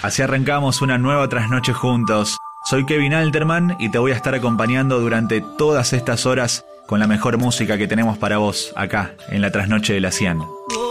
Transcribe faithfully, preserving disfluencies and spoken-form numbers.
Así arrancamos una nueva trasnoche juntos. Soy Kevin Alterman y te voy a estar acompañando durante todas estas horas con la mejor música que tenemos para vos acá en la trasnoche de la cien.